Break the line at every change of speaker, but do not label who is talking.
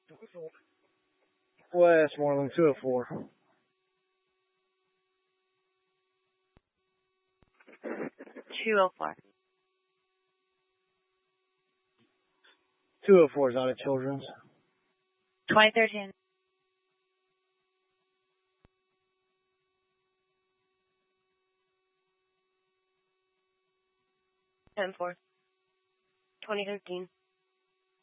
Westmoreland 204.
204.
204 is out of Children's.
2013. Ten 4. 2013.